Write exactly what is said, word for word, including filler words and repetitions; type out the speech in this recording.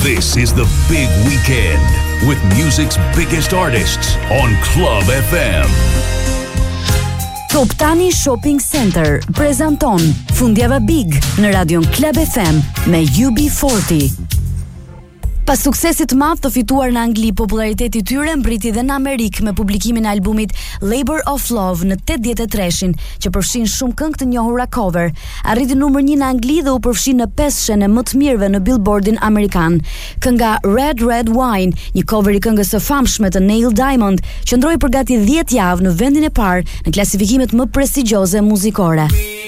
This is the big weekend with music's biggest artists on Club F M. Top Tani Shopping Center prezanton Fundjava Big në radion Club F M me U B forty. Pas suksesit të madh të fituar në Angli, populariteti i tyre mbriti dhe në Amerikë me publikimin e albumit Labor of Love në tetëdhjetë e treshin, që përfshin shumë këngë të njohura cover. Arriti numër një në Angli dhe u përfshin në pesën e më të mirëve në Billboardin amerikan. Kënga Red Red Wine, një cover i këngës së famshme të Neil Diamond, qëndroi për gati dhjetë javë në vendin e parë në klasifikimet më prestigjioze muzikore.